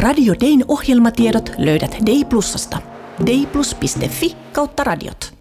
Radio Dayn ohjelmatiedot löydät Day Plusasta. dayplus.fi/radiot.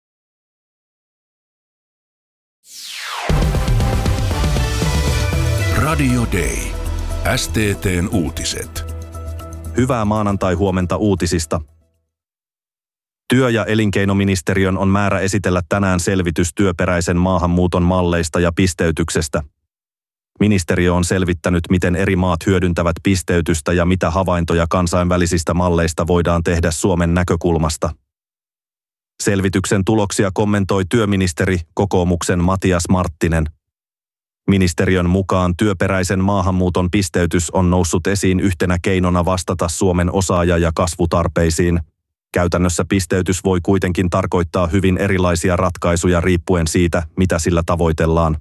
Radio Day. STT:n uutiset. Hyvää maanantai-huomenta uutisista. Työ- ja elinkeinoministeriön on määrä esitellä tänään selvitys työperäisen maahanmuuton malleista ja pisteytyksestä. Ministeriö on selvittänyt, miten eri maat hyödyntävät pisteytystä ja mitä havaintoja kansainvälisistä malleista voidaan tehdä Suomen näkökulmasta. Selvityksen tuloksia kommentoi työministeri, kokoomuksen Matias Marttinen. Ministeriön mukaan työperäisen maahanmuuton pisteytys on noussut esiin yhtenä keinona vastata Suomen osaaja- ja kasvutarpeisiin. Käytännössä pisteytys voi kuitenkin tarkoittaa hyvin erilaisia ratkaisuja riippuen siitä, mitä sillä tavoitellaan.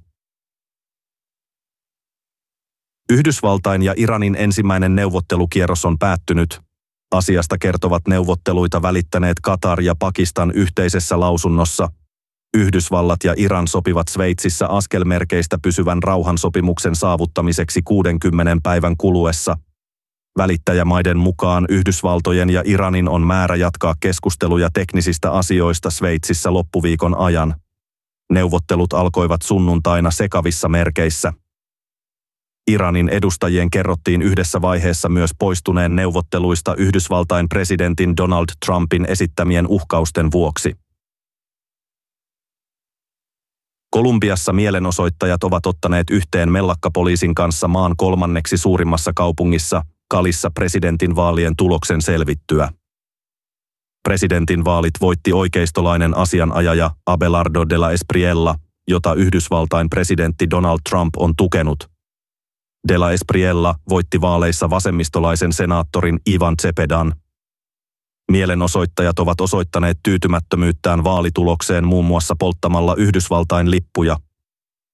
Yhdysvaltain ja Iranin ensimmäinen neuvottelukierros on päättynyt. Asiasta kertovat neuvotteluita välittäneet Katar ja Pakistan yhteisessä lausunnossa. Yhdysvallat ja Iran sopivat Sveitsissä askelmerkeistä pysyvän rauhansopimuksen saavuttamiseksi 60 päivän kuluessa. Välittäjämaiden mukaan Yhdysvaltojen ja Iranin on määrä jatkaa keskusteluja teknisistä asioista Sveitsissä loppuviikon ajan. Neuvottelut alkoivat sunnuntaina sekavissa merkeissä. Iranin edustajien kerrottiin yhdessä vaiheessa myös poistuneen neuvotteluista Yhdysvaltain presidentin Donald Trumpin esittämien uhkausten vuoksi. Kolumbiassa mielenosoittajat ovat ottaneet yhteen mellakkapoliisin kanssa maan kolmanneksi suurimmassa kaupungissa, Calissa, presidentinvaalien tuloksen selvittyä. Presidentinvaalit voitti oikeistolainen asianajaja Abelardo de la Espriella, jota Yhdysvaltain presidentti Donald Trump on tukenut. De la Espriella voitti vaaleissa vasemmistolaisen senaattorin Ivan Cepedan. Mielenosoittajat ovat osoittaneet tyytymättömyyttään vaalitulokseen muun muassa polttamalla Yhdysvaltain lippuja.